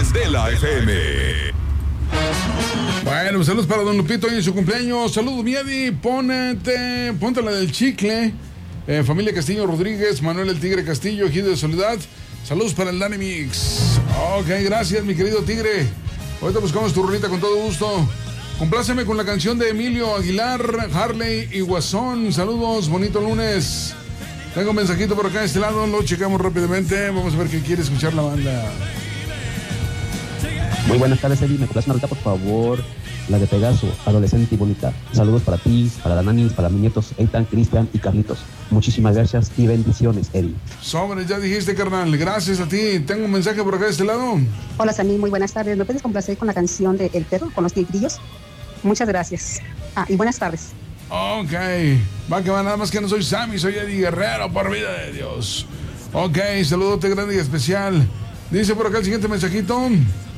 Candela FM. Bueno, pues saludos para don Lupito hoy en su cumpleaños. Saludos, Miedi. Ponte la del chicle. Familia Castillo Rodríguez, Manuel el Tigre Castillo, Ejido de Soledad. Saludos para el Dani Mix. Ok, gracias, mi querido Tigre. Ahorita buscamos tu rolita con todo gusto. Compláceme con la canción de Emilio Aguilar, Harley y Guasón. Saludos, bonito lunes. Tengo un mensajito por acá de este lado, lo checamos rápidamente. Vamos a ver qué quiere escuchar la banda. Muy buenas tardes, Eddie. ¿Me compras una rolita, por favor? La de Pegaso, adolescente y bonita. Saludos para ti, para Dananis, para mis nietos, Eitan, Cristian y Carlitos. Muchísimas gracias y bendiciones, Eddie. Sobre, ya dijiste, carnal. Gracias a ti. Tengo un mensaje por acá de este lado. Hola, Sammy. Muy buenas tardes. ¿Me puedes complacer con la canción de El Perro, con los tigrillos? Muchas gracias. Y buenas tardes. Ok. Va que va, nada más que no soy Sammy, soy Eddie Guerrero, por vida de Dios. Ok, saludote grande y especial. Dice por acá el siguiente mensajito.